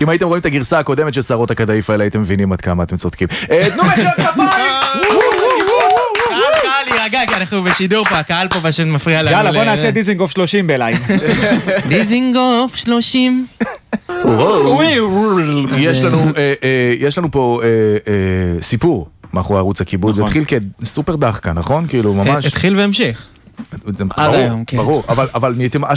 אם הייתם רואים את הגרסה הקודמת של שערות הכדאיף האלה, הייתם מבינים עד כמה אתם צודקים. תנו מחיאות כפיים! קהל, להירגע, כי אנחנו בשידור פה, הקהל פה פשוט מפריע לנו. יאללה, בוא נעשה דיזינגוף 30 בלייב. דיזינגוף 30. יש לנו פה סיפור מאחורי ערוץ הכיבוד. זה התחיל כסופר דחקה, נכון? כאילו ממש... התחיל והמשך. עד היום, כן. ברור, אבל נהייתם